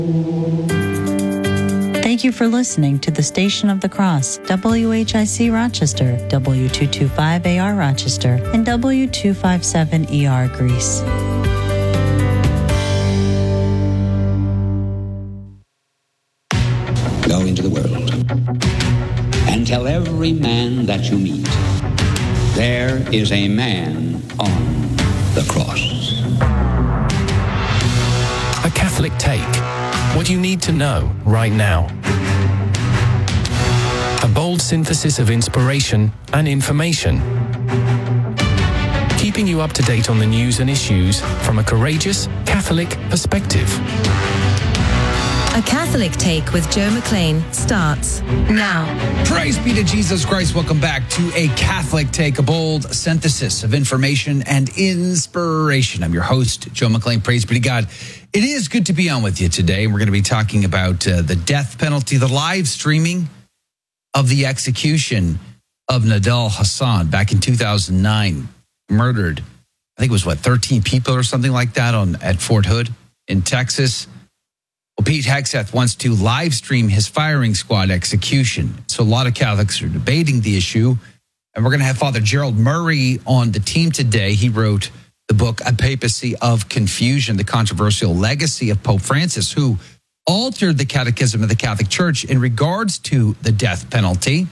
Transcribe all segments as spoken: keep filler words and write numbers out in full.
Thank you for listening to the Station of the Cross, W H I C Rochester, W two twenty-five A R Rochester, and W two fifty-seven E R Greece. Go into the world and tell every man that you meet, there is a man on the cross. A Catholic Take. What you need to know right now. A bold synthesis of inspiration and information. Keeping you up to date on the news and issues from a courageous Catholic perspective. A Catholic Take with Joe McLean starts now. Praise be to Jesus Christ. Welcome back to A Catholic Take, a bold synthesis of information and inspiration. I'm your host, Joe McLean. Praise be to God. It is good to be on with you today. We're going to be talking about uh, the death penalty, the live streaming of the execution of Nidal Hasan back in two thousand nine. Murdered, I think it was, what, thirteen people or something like that on at Fort Hood in Texas. Well, Pete Hegseth wants to live stream his firing squad execution. So a lot of Catholics are debating the issue. And we're going to have Father Gerald Murray on the team today. He wrote the book, A Papacy of Confusion, the controversial legacy of Pope Francis, who altered the catechism of the Catholic Church in regards to the death penalty.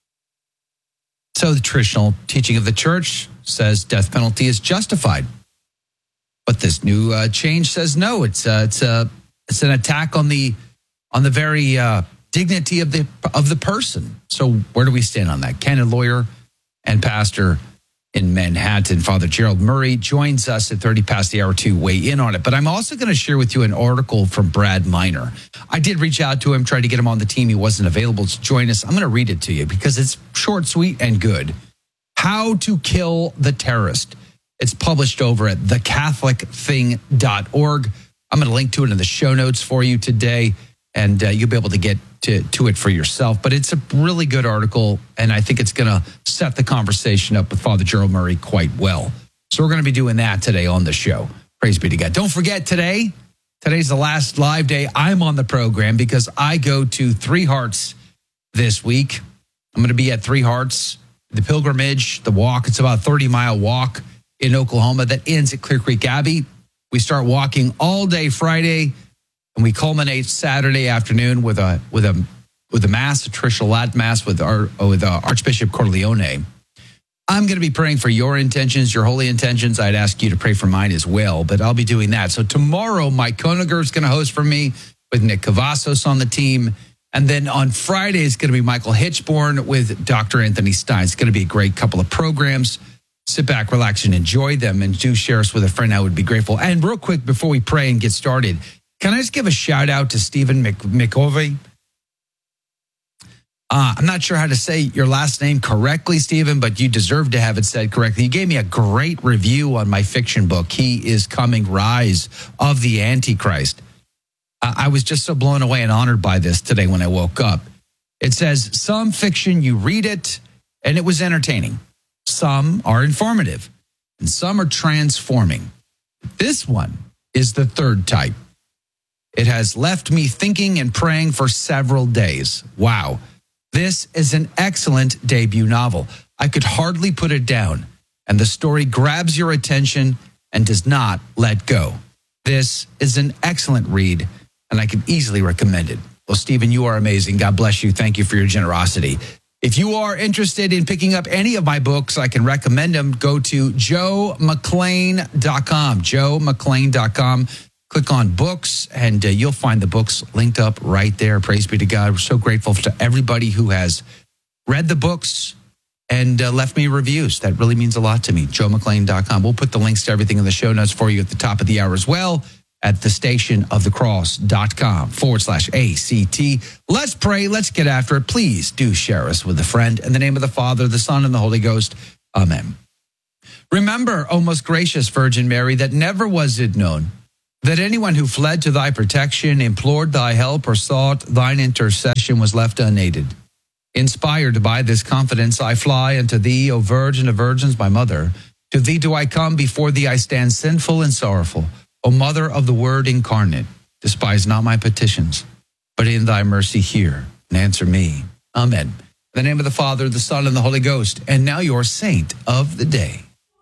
So the traditional teaching of the Church says death penalty is justified. But this new uh, change says no, it's uh, it's a uh, It's an attack on the on the very uh, dignity of the of the person. So where do we stand on that? Canon lawyer and pastor in Manhattan, Father Gerald Murray, joins us at thirty past the hour to weigh in on it. But I'm also going to share with you an article from Brad Miner. I did reach out to him, tried to get him on the team. He wasn't available to join us. I'm going to read it to you because it's short, sweet, and good. How to Kill the Terrorist. It's published over at the catholic thing dot org. I'm going to link to it in the show notes for you today, and uh, you'll be able to get to, to it for yourself. But it's a really good article, and I think it's going to set the conversation up with Father Gerald Murray quite well. So we're going to be doing that today on the show. Praise be to God. Don't forget today, today's the last live day I'm on the program because I go to Three Hearts this week. I'm going to be at Three Hearts, the pilgrimage, the walk. It's about a thirty-mile walk in Oklahoma that ends at Clear Creek Abbey. We start walking all day Friday, and we culminate Saturday afternoon with a with a with a mass, a traditional Latin mass with our with uh, Archbishop Corleone. I'm going to be praying for your intentions, your holy intentions. I'd ask you to pray for mine as well, but I'll be doing that. So tomorrow, Mike Koniger is going to host for me with Nick Cavazos on the team, and then on Friday is going to be Michael Hitchborn with Doctor Anthony Stein. It's going to be a great couple of programs. Sit back, relax, and enjoy them, and do share us with a friend. I would be grateful. And real quick, before we pray and get started, can I just give a shout out to Stephen McOvey? Uh, I'm not sure how to say your last name correctly, Stephen, but you deserve to have it said correctly. You gave me a great review on my fiction book, He Is Coming, Rise of the Antichrist. Uh, I was just so blown away and honored by this today when I woke up. It says, some fiction, you read it, and it was entertaining. Some are informative, and some are transforming. This one is the third type. It has left me thinking and praying for several days. Wow. This is an excellent debut novel. I could hardly put it down, and the story grabs your attention and does not let go. This is an excellent read, and I can easily recommend it. Well, Stephen, you are amazing. God bless you. Thank you for your generosity. If you are interested in picking up any of my books, I can recommend them. Go to joe mclain dot com, joe mclain dot com. Click on books, and uh, you'll find the books linked up right there. Praise be to God. We're so grateful to everybody who has read the books and uh, left me reviews. That really means a lot to me, joe mclain dot com. We'll put the links to everything in the show notes for you at the top of the hour as well, at the station of the cross dot com forward slash A C T. Let's pray. Let's get after it. Please do share us with a friend. In the name of the Father, the Son, and the Holy Ghost. Amen. Remember, O most gracious Virgin Mary, that never was it known that anyone who fled to thy protection, implored thy help, or sought thine intercession was left unaided. Inspired by this confidence, I fly unto thee, O Virgin of Virgins, my mother. To thee do I come, before thee I stand sinful and sorrowful. O Mother of the Word incarnate, Despise not my petitions, but in thy mercy hear and answer me. Amen. In the name of the Father, the Son, and the Holy Ghost. And now your saint of the day.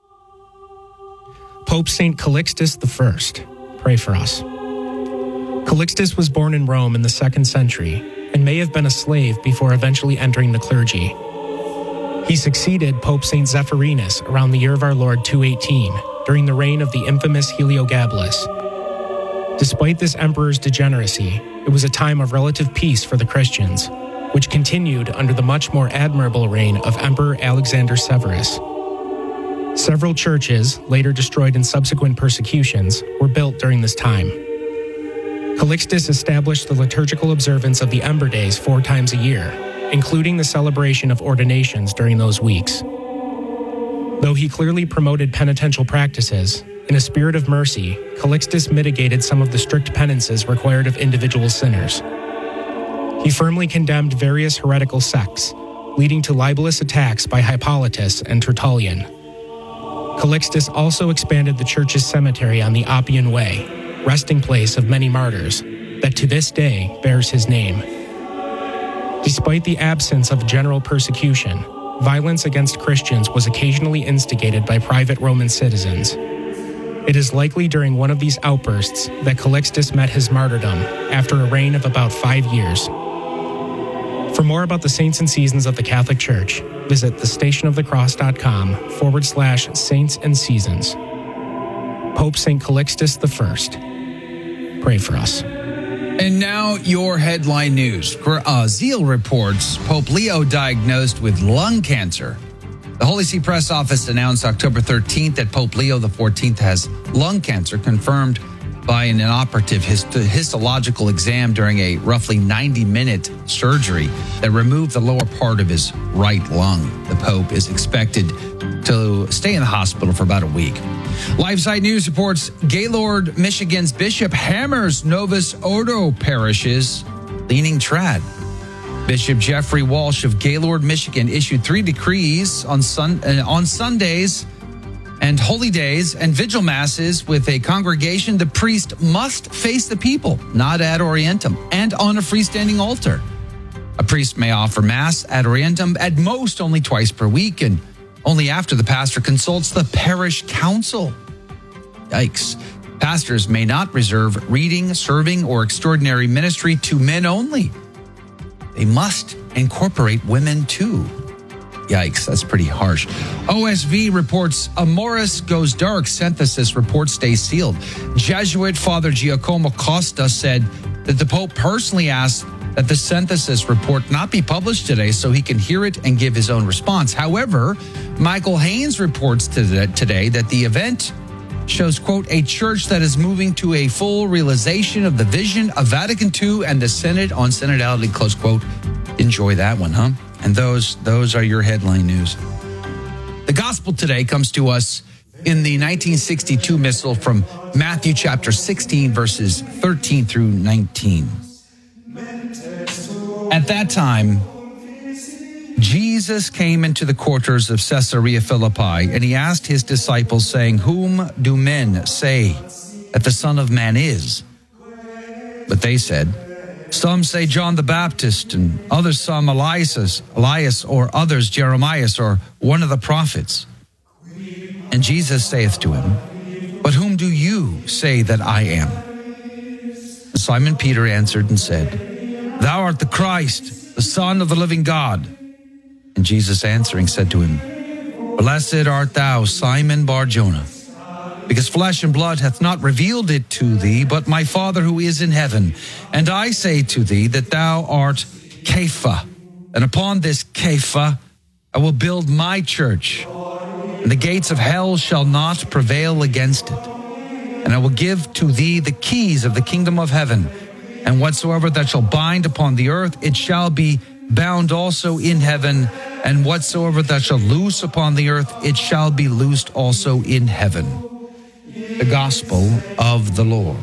Pope Saint Calixtus the First. Pray for us. Calixtus was born in Rome in the second century and may have been a slave before eventually entering the clergy. He succeeded Pope Saint Zephyrinus around the year of our Lord two eighteen, during the reign of the infamous Heliogabalus. Despite this emperor's degeneracy, it was a time of relative peace for the Christians, which continued under the much more admirable reign of Emperor Alexander Severus. Several churches, later destroyed in subsequent persecutions, were built during this time. Calixtus established the liturgical observance of the Ember Days four times a year, including the celebration of ordinations during those weeks. Though he clearly promoted penitential practices, in a spirit of mercy, Calixtus mitigated some of the strict penances required of individual sinners. He firmly condemned various heretical sects, leading to libelous attacks by Hippolytus and Tertullian. Calixtus also expanded the church's cemetery on the Appian Way, resting place of many martyrs, that to this day bears his name. Despite the absence of general persecution, violence against Christians was occasionally instigated by private Roman citizens. It is likely during one of these outbursts that Calixtus met his martyrdom after a reign of about five years. For more about the saints and seasons of the Catholic Church, visit thestationofthecross.com forward slash saints and seasons. Pope Saint Calixtus the First. Pray for us. And now your headline news. Uh, Zeal reports Pope Leo diagnosed with lung cancer. The Holy See Press Office announced October thirteenth that Pope Leo the fourteenth has lung cancer, confirmed by an inoperative hist- histological exam during a roughly ninety-minute surgery that removed the lower part of his right lung. The Pope is expected to stay in the hospital for about a week. LifeSite News reports Gaylord, Michigan's bishop hammers Novus Ordo parishes, leaning trad. Bishop Jeffrey Walsh of Gaylord, Michigan, issued three decrees on, sun, uh, on Sundays and holy days and vigil masses with a congregation. The priest must face the people, not ad orientem, and on a freestanding altar. A priest may offer mass ad orientem at most only twice per week, and only after the pastor consults the parish council. Yikes. Pastors may not reserve reading, serving, or extraordinary ministry to men only. They must incorporate women too. Yikes, that's pretty harsh. O S V reports Amoris goes dark. Synthesis report stays sealed. Jesuit Father Giacomo Costa said that the Pope personally asked that the synthesis report not be published today so he can hear it and give his own response. However, Michael Haynes reports today that the event shows, quote, a church that is moving to a full realization of the vision of Vatican Two and the Synod on Synodality, close quote. Enjoy that one, huh? And those those are your headline news. The gospel today comes to us in the nineteen sixty-two missal from Matthew chapter sixteen, verses thirteen through nineteen. At that time, Jesus came into the quarters of Caesarea Philippi, and he asked his disciples, saying, whom do men say that the Son of Man is? But they said, some say John the Baptist, and others some Elias, Elias, or others Jeremiah, or one of the prophets. And Jesus saith to him, but whom do you say that I am? Simon Peter answered and said, thou art the Christ, the Son of the living God. And Jesus answering said to him, blessed art thou, Simon Bar-Jonah, because flesh and blood hath not revealed it to thee, but my Father who is in heaven. And I say to thee that thou art Kepha, and upon this Kepha I will build my church, and the gates of hell shall not prevail against it. And I will give to thee the keys of the kingdom of heaven, and whatsoever that shall bind upon the earth, it shall be bound also in heaven, and whatsoever that shall loose upon the earth, it shall be loosed also in heaven. The gospel of the Lord.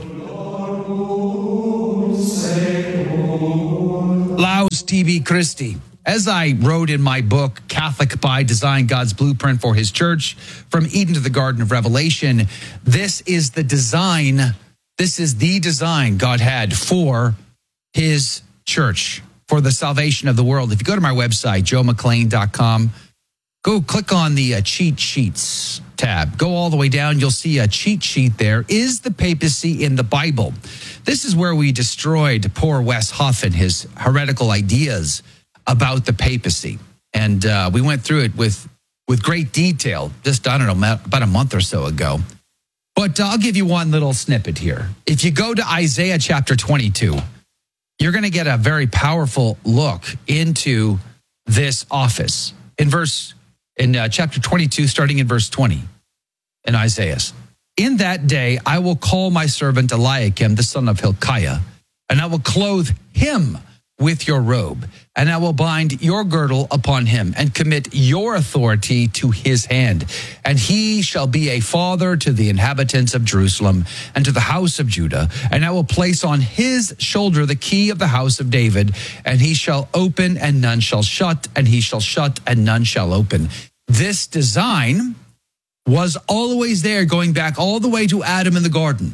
Laus Tibi Christi. As I wrote in my book, Catholic by Design, God's Blueprint for His Church, From Eden to the Garden of Revelation, this is the design This is the design God had for his church, for the salvation of the world. If you go to my website, joe mcclain dot com, go click on the uh, cheat sheets tab. Go all the way down. You'll see a cheat sheet there. Is the papacy in the Bible? This is where we destroyed poor Wes Huff and his heretical ideas about the papacy. And uh, we went through it with, with great detail, just, I don't know, about a month or so ago. But I'll give you one little snippet here. If you go to Isaiah chapter twenty-two, you're going to get a very powerful look into this office. In verse, in uh, chapter twenty-two, starting in verse twenty, in Isaiah. In that day, I will call my servant Eliakim, the son of Hilkiah, and I will clothe him with your robe, and I will bind your girdle upon him and commit your authority to his hand. And he shall be a father to the inhabitants of Jerusalem and to the house of Judah. And I will place on his shoulder the key of the house of David, and he shall open and none shall shut, and he shall shut and none shall open. This design was always there, going back all the way to Adam in the garden.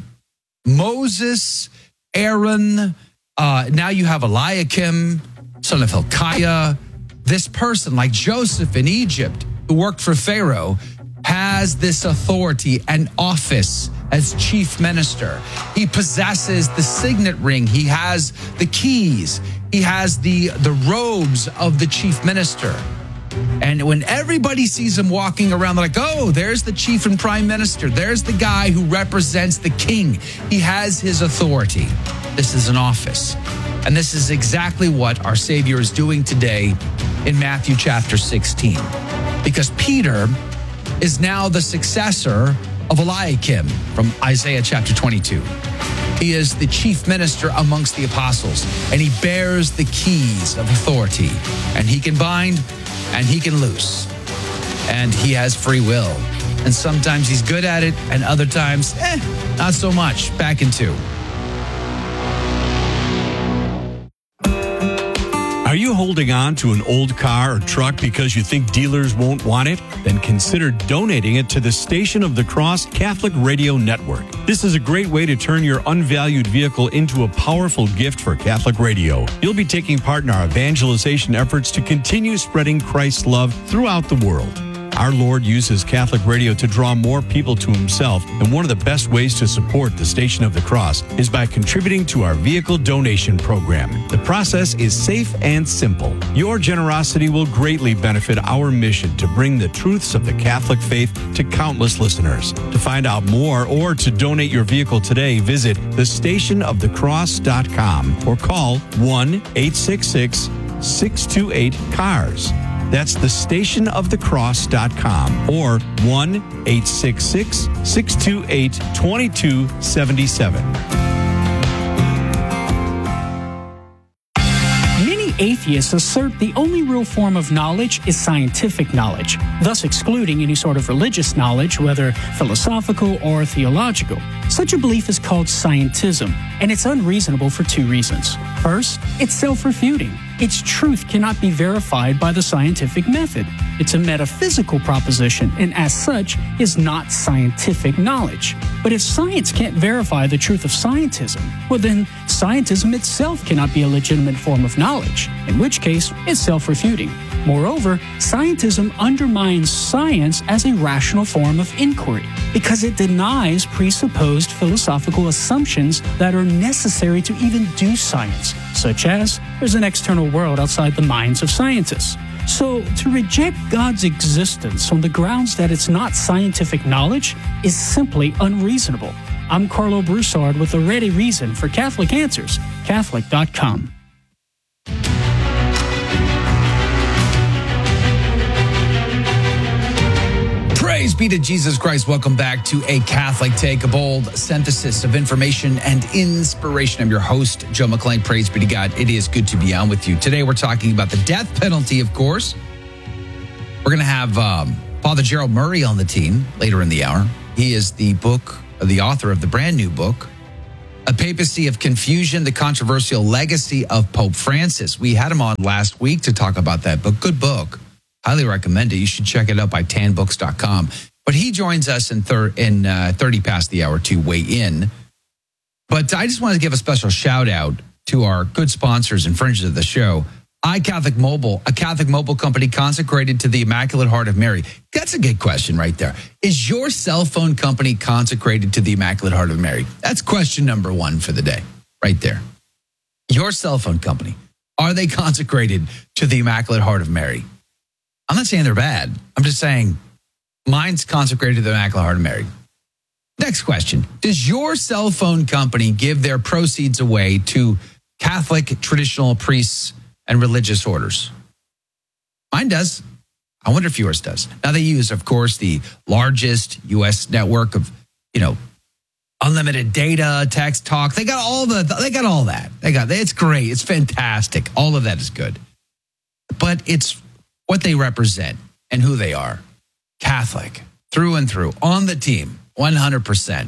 Moses, Aaron, Uh, now you have Eliakim, son of Hilkiah. This person, like Joseph in Egypt, who worked for Pharaoh, has this authority and office as chief minister. He possesses the signet ring. He has the keys. He has the, the robes of the chief minister. And when everybody sees him walking around, they're like, oh, there's the chief and prime minister. There's the guy who represents the king. He has his authority. This is an office. And this is exactly what our Savior is doing today in Matthew chapter sixteen. Because Peter is now the successor of Eliakim from Isaiah chapter twenty-two. He is the chief minister amongst the apostles, and he bears the keys of authority. And he can bind and he can loose. And he has free will. And sometimes he's good at it, and other times, eh, not so much. Back in two. Are you holding on to an old car or truck because you think dealers won't want it? Then consider donating it to the Station of the Cross Catholic Radio Network. This is a great way to turn your unvalued vehicle into a powerful gift for Catholic radio. You'll be taking part in our evangelization efforts to continue spreading Christ's love throughout the world. Our Lord uses Catholic radio to draw more people to himself, and one of the best ways to support the Station of the Cross is by contributing to our vehicle donation program. The process is safe and simple. Your generosity will greatly benefit our mission to bring the truths of the Catholic faith to countless listeners. To find out more or to donate your vehicle today, visit the station of the cross dot com or call one eight six six, six two eight, C A R S. That's the station of the cross dot com or one eight six six, six two eight, two two seven seven. Many atheists assert the only real form of knowledge is scientific knowledge, thus excluding any sort of religious knowledge, whether philosophical or theological. Such a belief is called scientism, and it's unreasonable for two reasons. First, it's self-refuting. Its truth cannot be verified by the scientific method. It's a metaphysical proposition, and as such, is not scientific knowledge. But if science can't verify the truth of scientism, well then, scientism itself cannot be a legitimate form of knowledge, in which case, it's self-refuting. Moreover, scientism undermines science as a rational form of inquiry because it denies presupposed philosophical assumptions that are necessary to even do science, such as there's an external world outside the minds of scientists. So, to reject God's existence on the grounds that it's not scientific knowledge is simply unreasonable. I'm Carlo Broussard with a ready reason for Catholic Answers, Catholic dot com. Praise be to Jesus Christ. Welcome back to A Catholic Take, a bold synthesis of information and inspiration. I'm your host, Joe McClain. Praise be to God. It is good to be on with you. Today we're talking about the death penalty, of course. We're going to have um, Father Gerald Murray on the team later in the hour. He is the book, the author of the brand new book, A Papacy of Confusion, the Controversial Legacy of Pope Francis. We had him on last week to talk about that book. Good book. Highly recommend it. You should check it out by tan books dot com. But he joins us in, thir- in uh, thirty past the hour to weigh in But I just want to give a special shout out to our good sponsors and friends of the show. iCatholic Mobile, a Catholic mobile company consecrated to the Immaculate Heart of Mary. That's a good question right there. Is your cell phone company consecrated to the Immaculate Heart of Mary? That's question number one for the day, right there. Your cell phone company, are they consecrated to the Immaculate Heart of Mary? I'm not saying they're bad. I'm just saying mine's consecrated to the Immaculate Heart of Mary. Next question. Does your cell phone company give their proceeds away to Catholic traditional priests and religious orders? Mine does. I wonder if yours does. Now, they use, of course, the largest U S network of, you know, unlimited data, text, talk. They got all the, they got all that. They got, it's great. It's fantastic. All of that is good. But it's what they represent and who they are. Catholic, through and through, on the team, one hundred percent.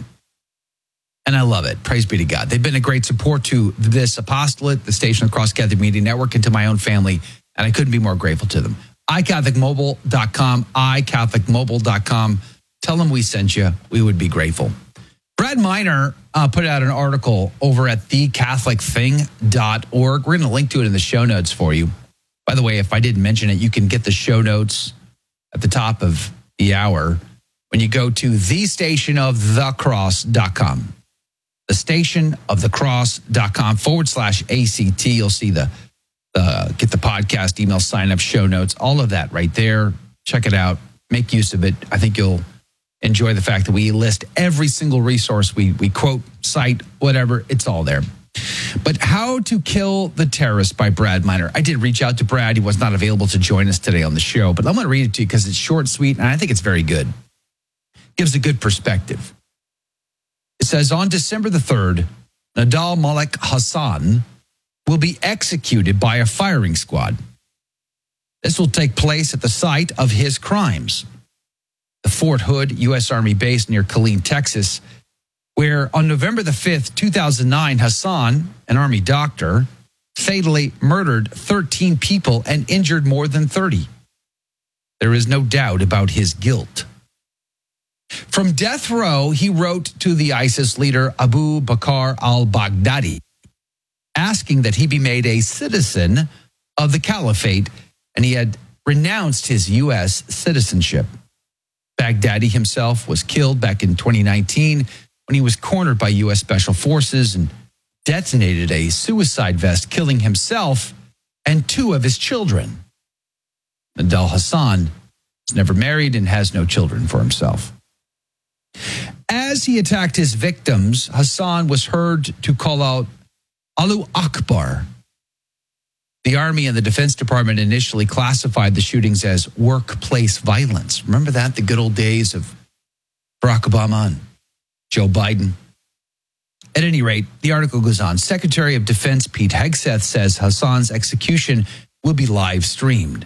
And I love it. Praise be to God. They've been a great support to this apostolate, the Station of the Cross Catholic Media Network, and to my own family. And I couldn't be more grateful to them. i catholic mobile dot com, i catholic mobile dot com. Tell them we sent you. We would be grateful. Brad Miner uh, put out an article over at the catholic thing dot org. We're going to link to it in the show notes for you. By the way, if I didn't mention it, you can get the show notes at the top of the hour when you go to the station of the cross dot com. The station of the cross dot com forward slash A C T. You'll see the, the get the podcast, email sign up, show notes, all of that right there. Check it out. Make use of it. I think you'll enjoy the fact that we list every single resource we we quote, cite, whatever. It's all there. But How to Kill the Terrorist by Brad Miner. I did reach out to Brad. He was not available to join us today on the show, but I'm going to read it to you because it's short, sweet, and I think it's very good. Gives a good perspective. It says, on December the third, Nadal Malik Hassan will be executed by a firing squad. This will take place at the site of his crimes, the Fort Hood U S Army base near Killeen, Texas, where on November the fifth, two thousand nine, Hassan, an Army doctor, fatally murdered thirteen people and injured more than thirty. There is no doubt about his guilt. From death row, he wrote to the ISIS leader Abu Bakr al-Baghdadi, asking that he be made a citizen of the caliphate, and he had renounced his U S citizenship. Baghdadi himself was killed back in twenty nineteen when he was cornered by U S Special Forces and detonated a suicide vest, killing himself and two of his children. Nadal Hassan is never married and has no children for himself. As he attacked his victims, Hassan was heard to call out Allahu Akbar. The Army and the Defense Department initially classified the shootings as workplace violence. Remember that? The good old days of Barack Obama and Joe Biden. At any rate, the article goes on. Secretary of Defense Pete Hegseth says Hassan's execution will be live streamed.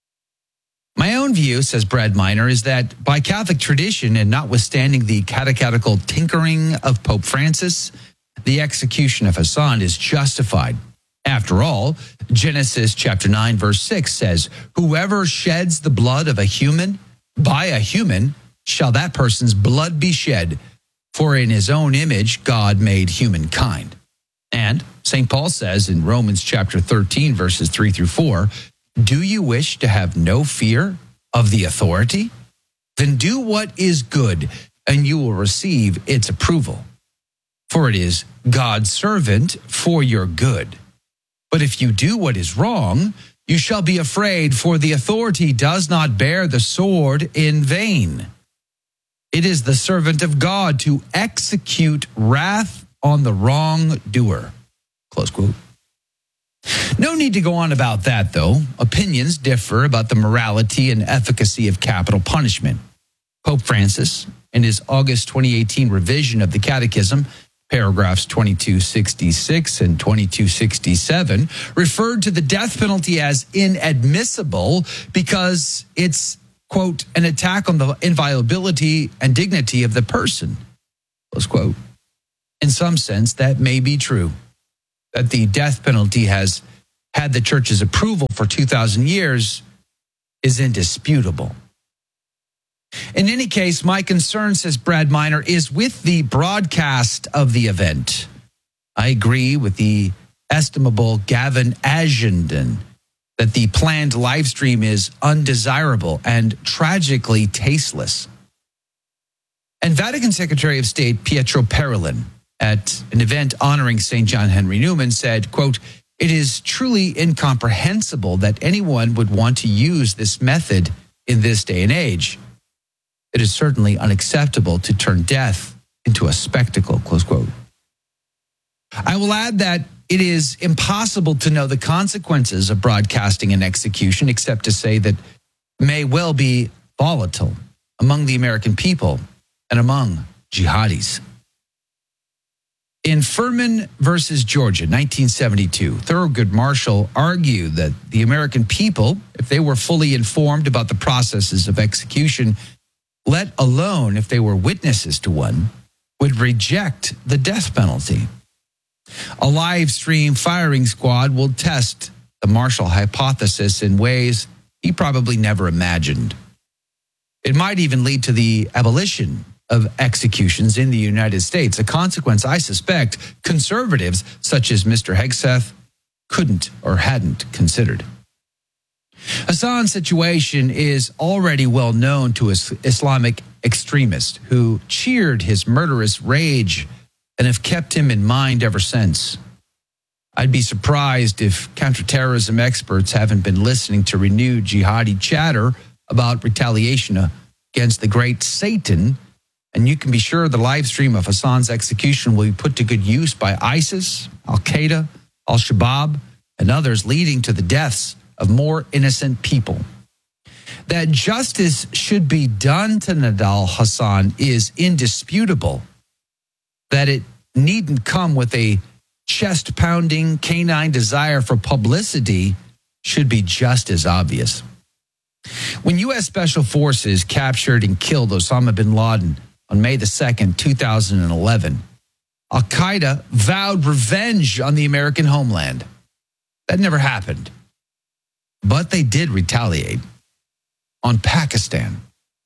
My own view, says Brad Miner, is that by Catholic tradition and notwithstanding the catechetical tinkering of Pope Francis, the execution of Hassan is justified. After all, Genesis chapter nine, verse six says, whoever sheds the blood of a human, by a human, shall that person's blood be shed. For in his own image, God made humankind. And Saint Paul says in Romans chapter thirteen, verses three through four, do you wish to have no fear of the authority? Then do what is good, and you will receive its approval. For it is God's servant for your good. But if you do what is wrong, you shall be afraid, for the authority does not bear the sword in vain. It is the servant of God to execute wrath on the wrongdoer. Close quote. No need to go on about that, though. Opinions differ about the morality and efficacy of capital punishment. Pope Francis, in his August twenty eighteen revision of the Catechism, paragraphs twenty-two sixty-six and twenty-two sixty-seven, referred to the death penalty as inadmissible because it's, quote, an attack on the inviolability and dignity of the person, close quote. In some sense, that may be true, that the death penalty has had the church's approval for two thousand years is indisputable. In any case, my concern, says Brad Miner, is with the broadcast of the event. I agree with the estimable Gavin Ashenden that the planned live stream is undesirable and tragically tasteless. And Vatican Secretary of State Pietro Parolin, at an event honoring Saint John Henry Newman, said, quote, "It is truly incomprehensible that anyone would want to use this method in this day and age. It is certainly unacceptable to turn death into a spectacle," close quote. I will add that it is impossible to know the consequences of broadcasting an execution, except to say that may well be volatile among the American people and among jihadis. In Furman versus Georgia, nineteen seventy-two, Thurgood Marshall argued that the American people, if they were fully informed about the processes of execution, let alone if they were witnesses to one, would reject the death penalty. A live stream firing squad will test the Marshall hypothesis in ways he probably never imagined. It might even lead to the abolition of executions in the United States, a consequence I suspect conservatives such as Mister Hegseth couldn't or hadn't considered. Hassan's situation is already well known to Islamic extremists who cheered his murderous rage and have kept him in mind ever since. I'd be surprised if counterterrorism experts haven't been listening to renewed jihadi chatter about retaliation against the great Satan, and you can be sure the live stream of Hassan's execution will be put to good use by ISIS, Al-Qaeda, Al-Shabaab, and others, leading to the deaths of more innocent people. That justice should be done to Nidal Hassan is indisputable. That it needn't come with a chest-pounding canine desire for publicity should be just as obvious. When U S Special Forces captured and killed Osama bin Laden on May the second, two thousand eleven, Al-Qaeda vowed revenge on the American homeland. That never happened. But they did retaliate on Pakistan.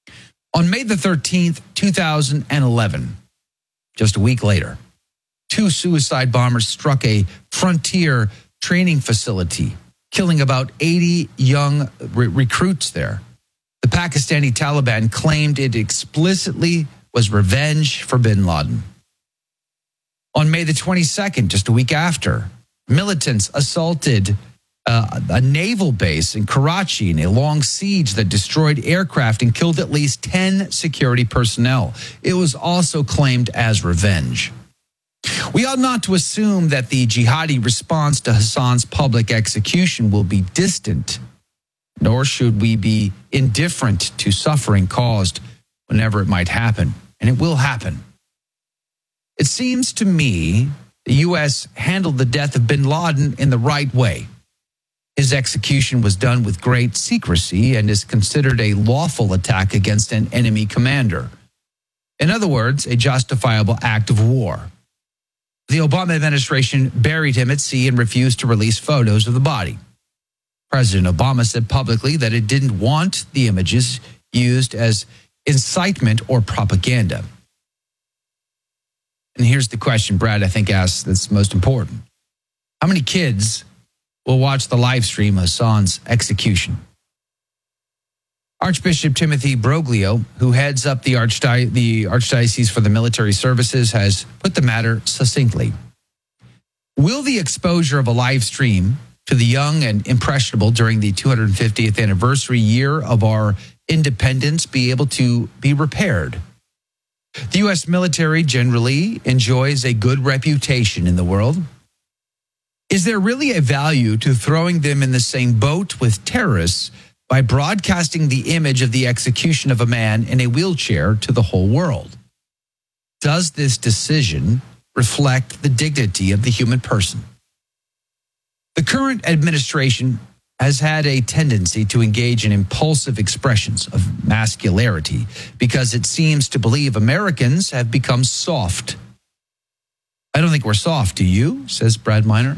On May the thirteenth, two thousand eleven, just a week later, two suicide bombers struck a frontier training facility, killing about eighty young re- recruits there. The Pakistani Taliban claimed it explicitly was revenge for bin Laden. On May the twenty-second, just a week after, militants assaulted uh, a naval base in Karachi in a long siege that destroyed aircraft and killed at least ten security personnel. It was also claimed as revenge. We ought not to assume that the jihadi response to Hassan's public execution will be distant, nor should we be indifferent to suffering caused whenever it might happen, and it will happen. It seems to me the U S handled the death of bin Laden in the right way. His execution was done with great secrecy and is considered a lawful attack against an enemy commander. In other words, a justifiable act of war. The Obama administration buried him at sea and refused to release photos of the body. President Obama said publicly that it didn't want the images used as incitement or propaganda. And here's the question Brad, I think, asks that's most important. How many kids will watch the live stream of Hassan's execution? Archbishop Timothy Broglio, who heads up the, Archdi- the Archdiocese for the Military Services, has put the matter succinctly. Will the exposure of a live stream to the young and impressionable during the two hundred fiftieth anniversary year of our independence be able to be repaired? The U S military generally enjoys a good reputation in the world. Is there really a value to throwing them in the same boat with terrorists by broadcasting the image of the execution of a man in a wheelchair to the whole world? Does this decision reflect the dignity of the human person? The current administration has had a tendency to engage in impulsive expressions of masculinity because it seems to believe Americans have become soft. I don't think we're soft, do you? Says Brad Miner.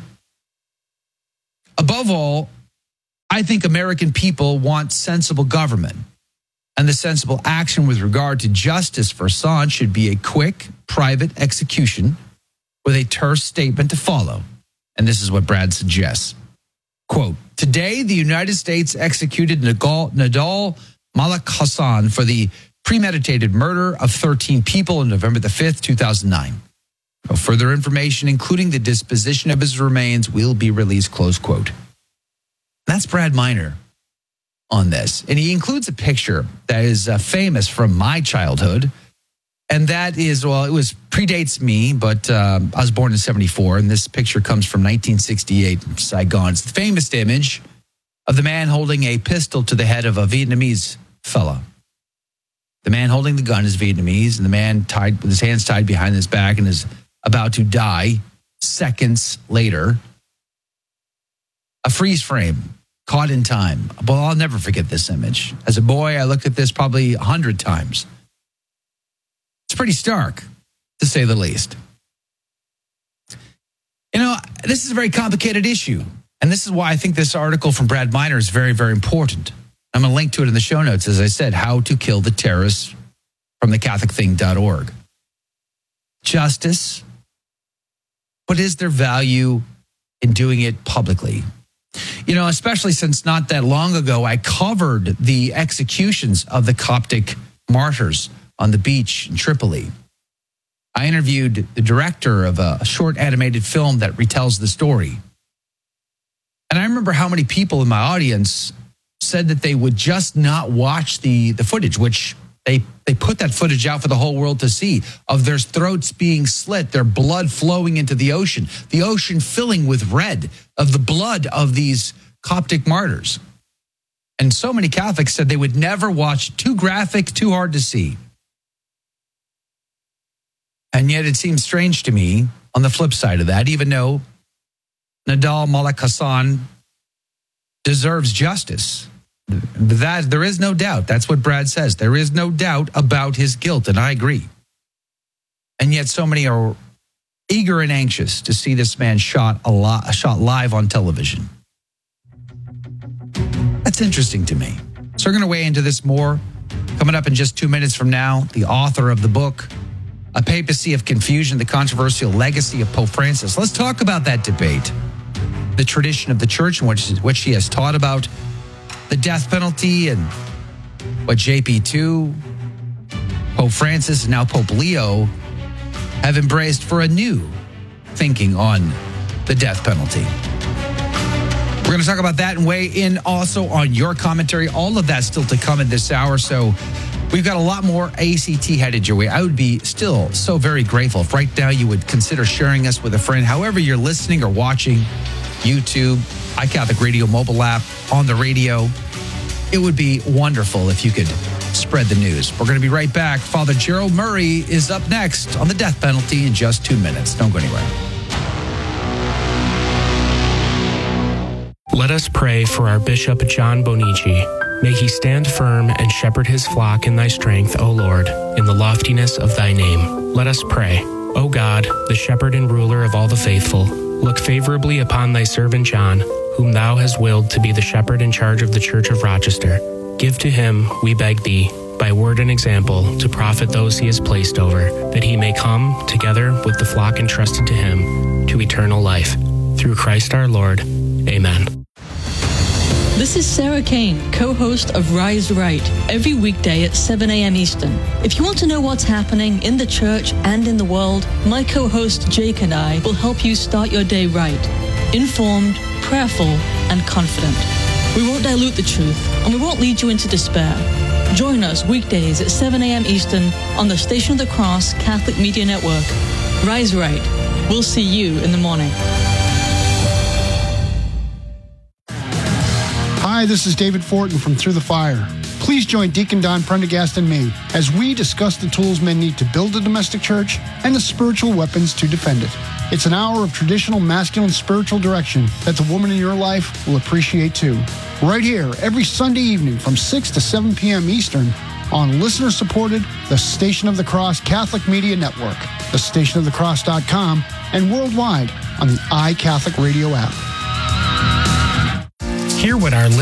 Above all, I think American people want sensible government, and the sensible action with regard to justice for Hassan should be a quick, private execution with a terse statement to follow. And this is what Brad suggests. Quote, today, the United States executed Nadal, Nadal Malik Hassan for the premeditated murder of thirteen people on November the fifth, two thousand nine. No further information, including the disposition of his remains, will be released, close quote. That's Brad Minor on this. And he includes a picture that is uh, famous from my childhood. And that is, well, it was predates me, but uh, I was born in seventy-four, and this picture comes from nineteen sixty-eight from Saigon. It's the famous image of the man holding a pistol to the head of a Vietnamese fella. The man holding the gun is Vietnamese, and the man tied with his hands tied behind his back and is about to die seconds later. A freeze frame, caught in time. Well, I'll never forget this image. As a boy, I looked at this probably a hundred times. It's pretty stark, to say the least. You know, this is a very complicated issue. And this is why I think this article from Brad Minor is very, very important. I'm going to link to it in the show notes, as I said, How to Kill the Terrorists from the Catholic Thing dot org. Justice. What is their value in doing it publicly? You know, especially since not that long ago, I covered the executions of the Coptic martyrs on the beach in Tripoli. I interviewed the director of a short animated film that retells the story. And I remember how many people in my audience said that they would just not watch the, the footage, which they, they put that footage out for the whole world to see, of their throats being slit, their blood flowing into the ocean, the ocean filling with red of the blood of these Coptic martyrs. And so many Catholics said they would never watch, too graphic, too hard to see. And yet it seems strange to me, on the flip side of that, even though Nadal Malik Hassan deserves justice, that there is no doubt. That's what Brad says. There is no doubt about his guilt, and I agree. And yet so many are eager and anxious to see this man shot a lot, shot live on television. That's interesting to me. So we're going to weigh into this more. Coming up in just two minutes from now, the author of the book, A Papacy of Confusion, the Controversial Legacy of Pope Francis. Let's talk about that debate, the tradition of the church and what, what she has taught about the death penalty and what J P two, Pope Francis, and now Pope Leo have embraced for a new thinking on the death penalty. We're going to talk about that and weigh in also on your commentary. All of that still to come in this hour. So we've got a lot more A C T headed your way. I would be still so very grateful if right now you would consider sharing us with a friend, however you're listening or watching, YouTube, iCatholic Radio mobile app, on the radio. It would be wonderful if you could spread the news. We're going to be right back. Father Gerald Murray is up next on the death penalty in just two minutes. Don't go anywhere. Let us pray for our Bishop John Bonici. May he stand firm and shepherd his flock in thy strength, O Lord, in the loftiness of thy name. Let us pray. O God, the shepherd and ruler of all the faithful, look favorably upon thy servant John, whom thou hast willed to be the shepherd in charge of the Church of Rochester. Give to him, we beg thee, by word and example, to profit those he has placed over, that he may come, together with the flock entrusted to him, to eternal life. Through Christ our Lord. Amen. This is Sarah Kane, co-host of Rise Right, every weekday at seven a.m. Eastern. If you want to know what's happening in the church and in the world, my co-host Jake and I will help you start your day right, informed, prayerful, and confident. We won't dilute the truth, and we won't lead you into despair. Join us weekdays at seven a.m. Eastern on the Station of the Cross Catholic Media Network. Rise Right. We'll see you in the morning. Hi, this is David Fortin from Through the Fire. Please join Deacon Don Prendergast and me as we discuss the tools men need to build a domestic church and the spiritual weapons to defend it. It's an hour of traditional masculine spiritual direction that the woman in your life will appreciate too. Right here, every Sunday evening from six to seven p.m. Eastern on listener-supported The Station of the Cross Catholic Media Network, the station of the cross dot com, and worldwide on the iCatholic Radio app. Hear what our